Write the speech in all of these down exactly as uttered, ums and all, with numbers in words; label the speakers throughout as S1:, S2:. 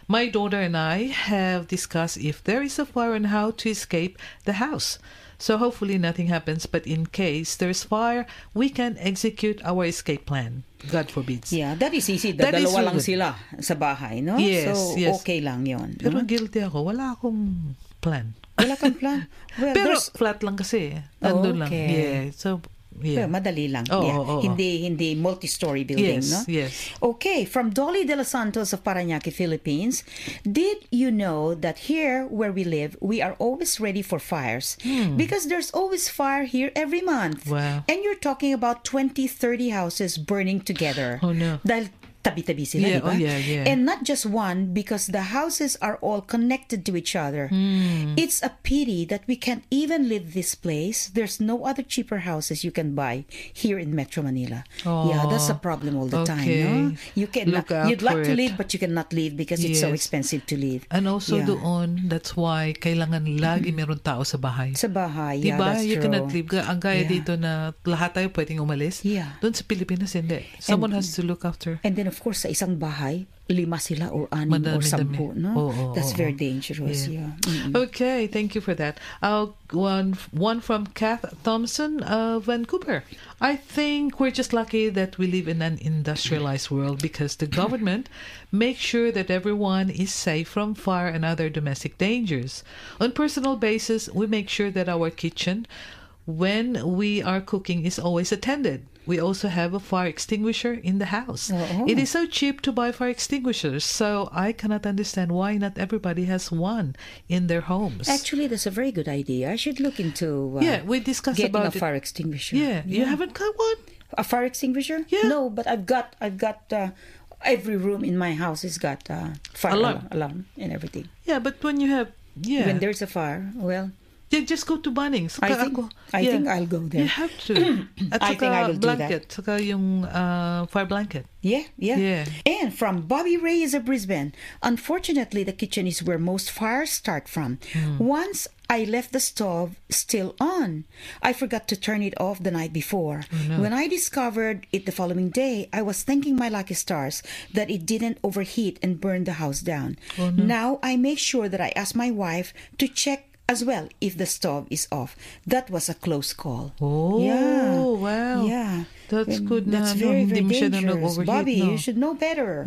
S1: My daughter and I have discussed if there is a fire and how to escape the house. So hopefully nothing happens, but in case there's fire, we can execute our escape plan. God forbids.
S2: Yeah, that is easy.
S1: That is
S2: Dalawa lang
S1: good.
S2: sila sa bahay, no?
S1: Yes,
S2: so,
S1: yes.
S2: okay lang yon.
S1: Pero
S2: no?
S1: guilty ako. Wala akong plan.
S2: Wala kang plan. Well,
S1: Pero
S2: there's...
S1: flat lang kasi.
S2: Oh,
S1: Nandun lang.
S2: okay.
S1: Yeah. So, yeah.
S2: Well, madali lang.
S1: Oo,
S2: yeah.
S1: oo, oo.
S2: Hindi hindi multi-story building,
S1: Yes,
S2: no?
S1: yes.
S2: Okay, from Dolly De Los Santos of Parañaque, Philippines. Did you know that here where we live, we are always ready for fires?
S1: Hmm.
S2: Because there's always fire here every month.
S1: Wow.
S2: And you're talking about twenty, thirty houses burning together.
S1: Oh, no.
S2: Dahil tabi-tabi sila,
S1: Yeah,
S2: di ba?
S1: oh, yeah, yeah.
S2: And not just one, because the houses are all connected to each other.
S1: Hmm.
S2: It's a pity that we can't even leave this place. There's no other cheaper houses you can buy here in Metro Manila.
S1: Oh,
S2: yeah, that's a problem all the time,
S1: okay.
S2: no? You can
S1: Look out
S2: you'd like
S1: for
S2: to
S1: it.
S2: leave, but you cannot leave because it's so
S1: Yes.
S2: expensive to leave.
S1: And also
S2: Yeah.
S1: doon, that's why kailangan lagi meron tao sa bahay.
S2: Sa bahay, yeah,
S1: Diba?
S2: that's
S1: You
S2: true.
S1: cannot leave. Ga- Ang gaya
S2: Yeah.
S1: dito na lahat tayo pwedeng umalis.
S2: Yeah.
S1: Doon sa Pilipinas, hindi. Someone has to look after.
S2: And then, of course, sa isang bahay, lima sila or anim or
S1: Madami-dami.
S2: sampu, no?
S1: Oo, oo,
S2: That's
S1: oo.
S2: very dangerous,
S1: Yeah.
S2: yeah. Mm-mm.
S1: Okay, thank you for that. Uh, one one from Kath Thompson of Vancouver. I think we're just lucky that we live in an industrialized world because the government makes sure that everyone is safe from fire and other domestic dangers. On personal basis, we make sure that our kitchen, when we are cooking, is always attended. We also have a fire extinguisher in the house.
S2: Oo.
S1: It is so cheap to buy fire extinguishers, so I cannot understand why not everybody has one in their homes.
S2: Actually, that's a very good idea. I should look into uh,
S1: yeah, we discussed
S2: getting
S1: about
S2: a
S1: it.
S2: fire extinguisher.
S1: Yeah, you haven't got one?
S2: A fire extinguisher?
S1: Yeah.
S2: No, but I've got I've got uh, every room in my house has got uh, fire
S1: Alarm.
S2: alarm. alarm and everything.
S1: Yeah, but when you have yeah,
S2: When there's a fire, well,
S1: yeah, just go to Bunnings.
S2: I
S1: Saka
S2: think
S1: ako-
S2: I
S1: yeah.
S2: think I'll go there.
S1: You have to. At
S2: I
S1: saka
S2: think I will do that.
S1: blanket, saka yung uh, fire blanket.
S2: Yeah, yeah,
S1: Yeah.
S2: And from Bobby Reyes of Brisbane, unfortunately, the kitchen is where most fires start from.
S1: Hmm.
S2: Once I left the stove still on. I forgot to turn it off the night before.
S1: Oh, no.
S2: When I discovered it the following day, I was thanking my lucky stars that it didn't overheat and burn the house down.
S1: Oh, no.
S2: Now I make sure that I ask my wife to check as well if the stove is off. That was a close call.
S1: Oh,
S2: yeah.
S1: wow.
S2: Yeah.
S1: That's
S2: Well,
S1: good na.
S2: That's
S1: no,
S2: very,
S1: hindi
S2: very
S1: mo siya na
S2: dangerous.
S1: nag-overheat,
S2: Bobby,
S1: no?
S2: you should know better.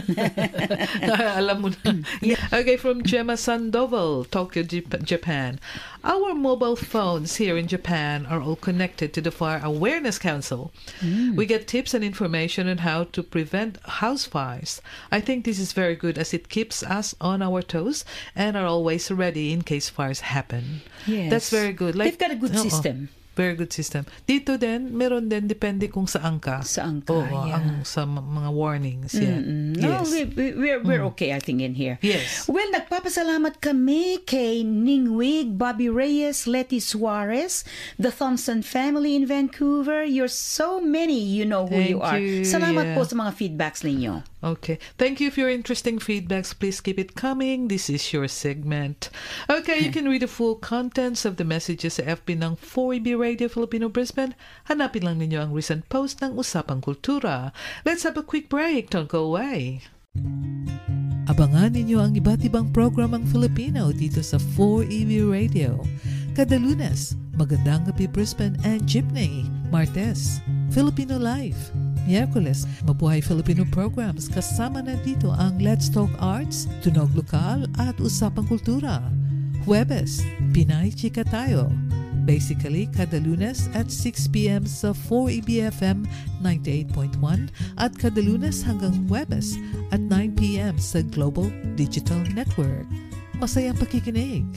S1: Alam mo na. Okay, from Gemma Sandoval, Tokyo, Jap- Japan. Our mobile phones here in Japan are all connected to the Fire Awareness Council. We get tips and information on how to prevent house fires. I think this is very good as it keeps us on our toes and are always ready in case fires happen.
S2: Yes.
S1: That's very good.
S2: They've got a good
S1: Oo.
S2: system.
S1: Very good system. Dito din, meron din, depende kung saan ka.
S2: Saan ka,
S1: Oo,
S2: yeah.
S1: ang sa m- mga warnings. Yeah.
S2: Mm-mm. No,
S1: Yes.
S2: we, we, we're, we're okay, I think, in here.
S1: Yes.
S2: Well, nagpapasalamat kami kay Ningwig, Bobby Reyes, Letty Suarez, the Thompson family in Vancouver. You're so many, you know who you
S1: Thank
S2: are.
S1: you,
S2: Salamat
S1: yeah.
S2: po sa mga feedbacks ninyo.
S1: Okay. Thank you for your interesting feedbacks. Please keep it coming. This is your segment. Okay, you can read the full contents of the messages sa F B ng four E B Radio Filipino Brisbane. Hanapin lang ninyo ang recent post ng Usapang Kultura. Let's have a quick break. Don't go away. Abangan ninyo ang iba't ibang programang Filipino dito sa four E B Radio. Kada Lunes, Magandang Gabi Brisbane and Jeepney. Martes, Filipino Life. Miyerkules, Mabuhay Filipino programs kasama na dito ang Let's Talk Arts, Tunog Lokal at Usapang Kultura. Huwebes, Pinay Chika Tayo. Basically, kada Lunes at six p.m. sa four E B F M ninety-eight point one at kada Lunes hanggang Huwebes at nine p.m. sa Global Digital Network. Masayang pakikinig!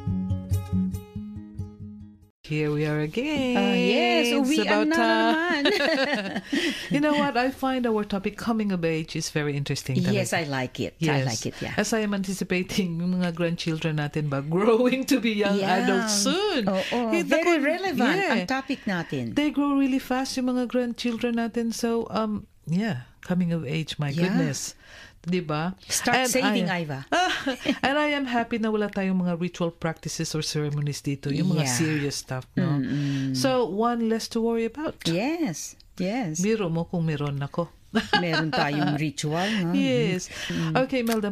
S1: Here we are again.
S2: Ah, yes,
S1: It's
S2: uwian
S1: about
S2: na
S1: time.
S2: naman.
S1: You know what? I find our topic, coming of age, is very interesting.
S2: Yes,
S1: talaga.
S2: I like it.
S1: Yes.
S2: I like it, yeah.
S1: As I am anticipating yung mga grandchildren natin ba growing to be young
S2: Yeah.
S1: adults soon.
S2: Oh, oh,
S1: Eh,
S2: very
S1: naku,
S2: relevant
S1: yeah.
S2: ang topic natin.
S1: They grow really fast yung mga grandchildren natin. So, um, yeah, coming of age, my
S2: Yeah.
S1: goodness. Diba?
S2: Start
S1: And
S2: saving,
S1: I,
S2: Iva.
S1: and I am happy na wala tayong mga ritual practices or ceremonies dito. Yung mga
S2: Yeah.
S1: serious stuff, no?
S2: Mm-mm.
S1: So, one less to worry about.
S2: Yes, yes.
S1: Biro mo kung meron ako.
S2: Meron tayong ritual. No?
S1: Yes. Okay, Melda.